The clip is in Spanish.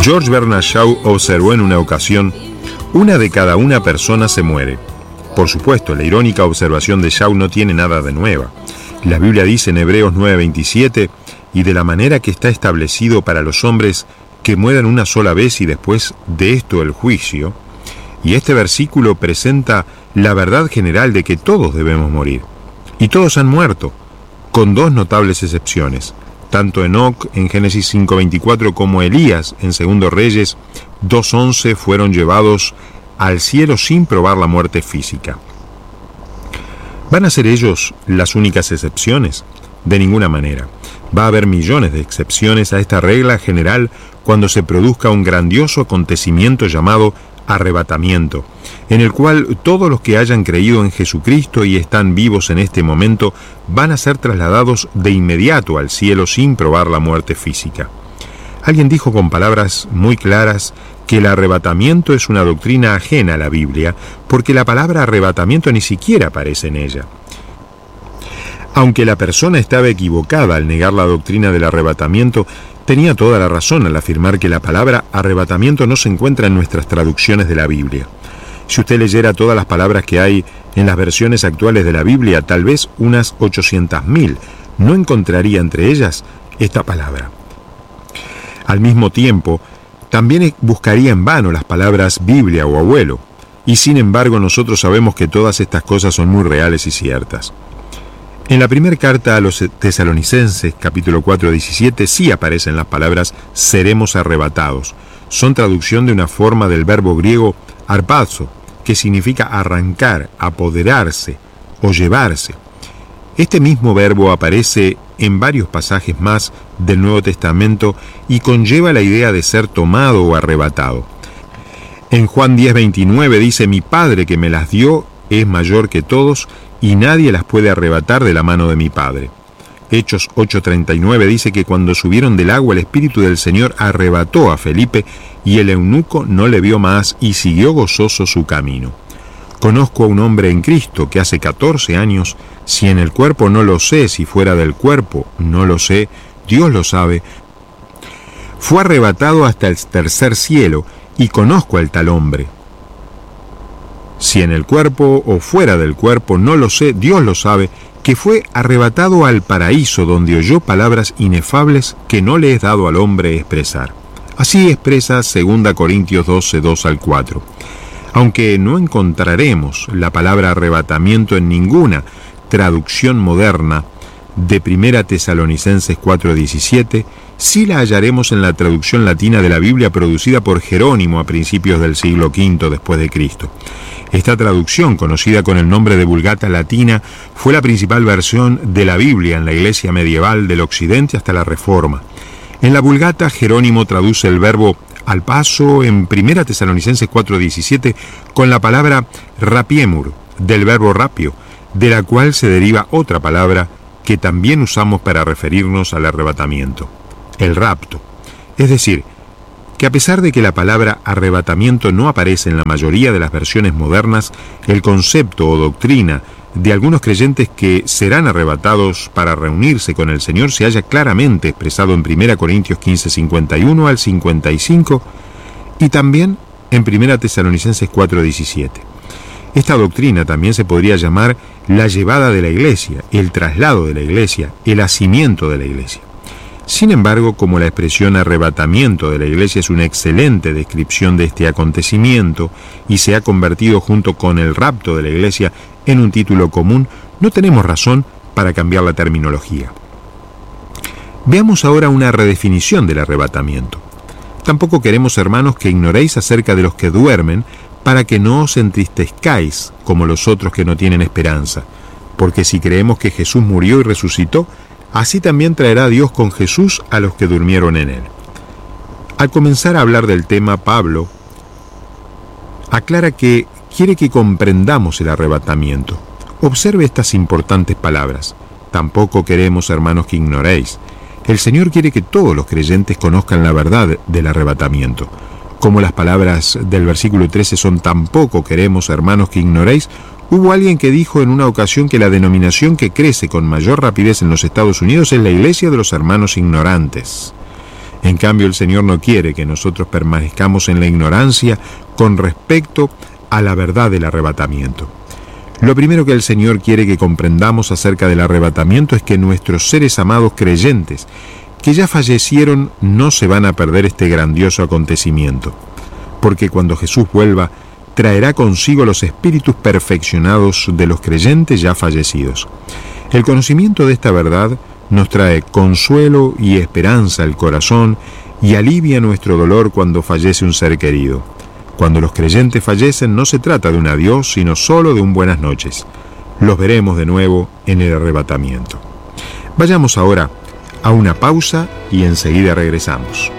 George Bernard Shaw observó en una ocasión: una de cada una persona se muere. Por supuesto, la irónica observación de Shaw no tiene nada de nueva. La Biblia dice en Hebreos 9:27: y de la manera que está establecido para los hombres que mueran una sola vez y después de esto el juicio. Y este versículo presenta la verdad general de que todos debemos morir. Y todos han muerto, con dos notables excepciones. Tanto Enoc en Génesis 5:24 como Elías en 2 Reyes 2:11 fueron llevados al cielo sin probar la muerte física. ¿Van a ser ellos las únicas excepciones? De ninguna manera. Va a haber millones de excepciones a esta regla general cuando se produzca un grandioso acontecimiento llamado arrebatamiento, en el cual todos los que hayan creído en Jesucristo y están vivos en este momento van a ser trasladados de inmediato al cielo sin probar la muerte física. Alguien dijo con palabras muy claras que el arrebatamiento es una doctrina ajena a la Biblia, porque la palabra arrebatamiento ni siquiera aparece en ella. Aunque la persona estaba equivocada al negar la doctrina del arrebatamiento, tenía toda la razón al afirmar que la palabra arrebatamiento no se encuentra en nuestras traducciones de la Biblia. Si usted leyera todas las palabras que hay en las versiones actuales de la Biblia, tal vez unas 800.000, no encontraría entre ellas esta palabra. Al mismo tiempo, también buscaría en vano las palabras Biblia o abuelo, y sin embargo nosotros sabemos que todas estas cosas son muy reales y ciertas. En la primera carta a los Tesalonicenses, capítulo 4:17, sí aparecen las palabras seremos arrebatados. Son traducción de una forma del verbo griego arpazo, que significa arrancar, apoderarse o llevarse. Este mismo verbo aparece en varios pasajes más del Nuevo Testamento y conlleva la idea de ser tomado o arrebatado. En Juan 10:29 dice: mi Padre que me las dio es mayor que todos, y nadie las puede arrebatar de la mano de mi Padre. Hechos 8:39 dice que cuando subieron del agua el Espíritu del Señor arrebató a Felipe, y el eunuco no le vio más y siguió gozoso su camino. Conozco a un hombre en Cristo que hace 14 años, si en el cuerpo no lo sé, si fuera del cuerpo no lo sé, Dios lo sabe, fue arrebatado hasta el tercer cielo, y conozco al tal hombre. Si en el cuerpo o fuera del cuerpo no lo sé, Dios lo sabe, que fue arrebatado al paraíso, donde oyó palabras inefables que no le es dado al hombre expresar. Así expresa 2 Corintios 12, 2-4. Aunque no encontraremos la palabra arrebatamiento en ninguna traducción moderna de 1 Tesalonicenses 4:17, sí la hallaremos en la traducción latina de la Biblia producida por Jerónimo a principios del siglo V después de Cristo. Esta traducción, conocida con el nombre de Vulgata Latina, fue la principal versión de la Biblia en la Iglesia medieval del Occidente hasta la Reforma. En la Vulgata, Jerónimo traduce el verbo al paso en 1 Tesalonicenses 4:17 con la palabra rapiemur, del verbo rapio, de la cual se deriva otra palabra que también usamos para referirnos al arrebatamiento: el rapto. Es decir, que a pesar de que la palabra arrebatamiento no aparece en la mayoría de las versiones modernas, el concepto o doctrina de algunos creyentes que serán arrebatados para reunirse con el Señor se halla claramente expresado en 1 Corintios 15:51-55 y también en 1 Tesalonicenses 4:17. Esta doctrina también se podría llamar la llevada de la iglesia, el traslado de la iglesia, el hacimiento de la iglesia. Sin embargo, como la expresión arrebatamiento de la iglesia es una excelente descripción de este acontecimiento y se ha convertido junto con el rapto de la iglesia en un título común, no tenemos razón para cambiar la terminología. Veamos ahora una redefinición del arrebatamiento. Tampoco queremos, hermanos, que ignoréis acerca de los que duermen, para que no os entristezcáis como los otros que no tienen esperanza, porque si creemos que Jesús murió y resucitó, así también traerá Dios con Jesús a los que durmieron en él. Al comenzar a hablar del tema, Pablo aclara que quiere que comprendamos el arrebatamiento. Observe estas importantes palabras: tampoco queremos, hermanos, que ignoréis. El Señor quiere que todos los creyentes conozcan la verdad del arrebatamiento. Como las palabras del versículo 13 son tampoco queremos, hermanos, que ignoréis, hubo alguien que dijo en una ocasión que la denominación que crece con mayor rapidez en los Estados Unidos es la Iglesia de los Hermanos Ignorantes. En cambio, el Señor no quiere que nosotros permanezcamos en la ignorancia con respecto a la verdad del arrebatamiento. Lo primero que el Señor quiere que comprendamos acerca del arrebatamiento es que nuestros seres amados creyentes, que ya fallecieron, no se van a perder este grandioso acontecimiento, porque cuando Jesús vuelva, traerá consigo los espíritus perfeccionados de los creyentes ya fallecidos. El conocimiento de esta verdad nos trae consuelo y esperanza al corazón y alivia nuestro dolor cuando fallece un ser querido. Cuando los creyentes fallecen no se trata de un adiós, sino solo de un buenas noches. Los veremos de nuevo en el arrebatamiento. Vayamos ahora a una pausa y enseguida regresamos.